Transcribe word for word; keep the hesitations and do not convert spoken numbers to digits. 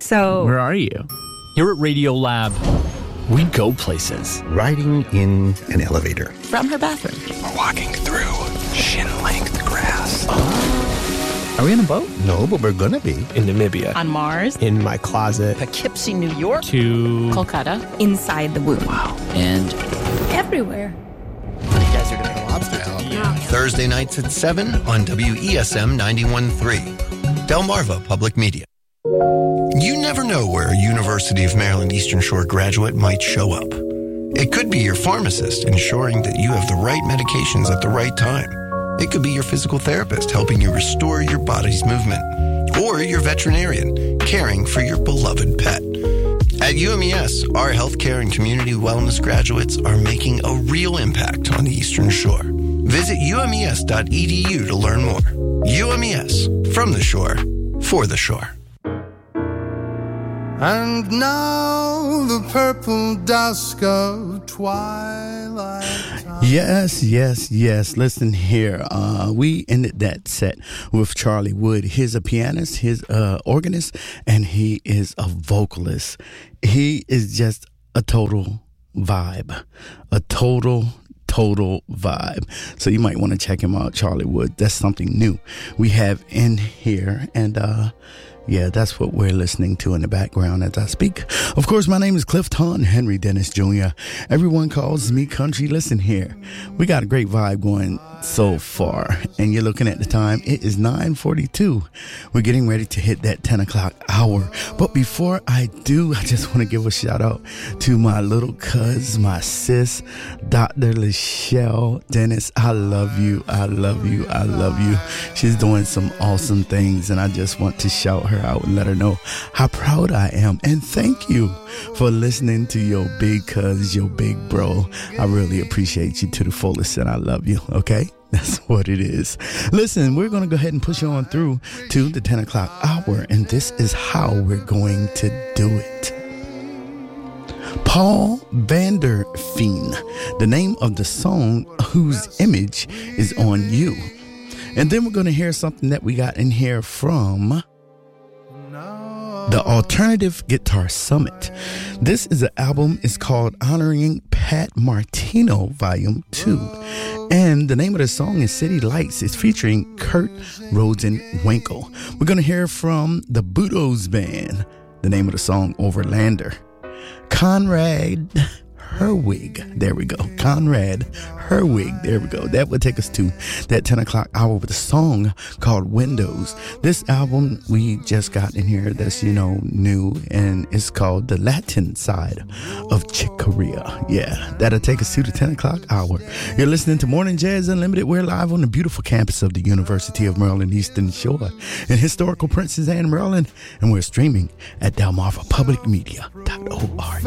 So where are you? Here at Radio Lab, we go places. Riding in an elevator. From her bathroom. We're walking through shin-length grass. Oh. Are we in a boat? No, but we're gonna be. In Namibia. On Mars. In my closet. Poughkeepsie, New York. To Kolkata. Inside the womb. Wow. And everywhere. You guys are doing lobster. Yeah. Thursday nights at seven on W E S M ninety-one point three. Delmarva Public Media. You never know where a University of Maryland Eastern Shore graduate might show up. It could be your pharmacist ensuring that you have the right medications at the right time. It could be your physical therapist helping you restore your body's movement. Or your veterinarian caring for your beloved pet. At U M E S, our healthcare and community wellness graduates are making a real impact on the Eastern Shore. Visit U M E S dot E D U to learn more. U M E S, from the shore, for the shore. And now the purple dusk of twilight time. Yes, yes, yes. Listen here. Uh, we ended that set with Charlie Wood. He's a pianist, he's a organist, and he is a vocalist. He is just a total vibe. A total Total vibe. So you might want to check him out, Charlie Wood. That's something new we have in here. And uh yeah, that's what we're listening to in the background as I speak. Of course, my name is Clifton Henry Dennis Junior Everyone calls me Country. Listen here. We got a great vibe going so far. And you're looking at the time. It is nine forty-two. We're getting ready to hit that ten o'clock hour. But before I do, I just want to give a shout out to my little cuz, my sis, Doctor Lachelle Dennis. I love you. I love you. I love you. She's doing some awesome things. And I just want to shout her out and let her know how proud I am. And thank you for listening to your big cuz, your big bro. I really appreciate you to the fullest, and I love you. Okay? That's what it is. Listen, we're going to go ahead and push you on through to the ten o'clock hour, and this is how we're going to do it. Paul van der Veen, the name of the song, Whose Image is on You. And then we're going to hear something that we got in here from the Alternative Guitar Summit. This is an album. It's called Honoring Pat Martino Volume two. And the name of the song is City Lights. It's featuring Kurt Rosenwinkel. We're going to hear from the Budos Band. The name of the song, Overlander. Conrad Herwig. There we go. Conrad Herwig. There we go. That would take us to that ten o'clock hour with a song called Windows. This album we just got in here that's, you know, new, and it's called The Latin Side of Chick Corea. Yeah, that'll take us to the ten o'clock hour. You're listening to Morning Jazz Unlimited. We're live on the beautiful campus of the University of Maryland Eastern Shore in historical Princess Anne, Maryland, and we're streaming at Delmarva Public Media dot org.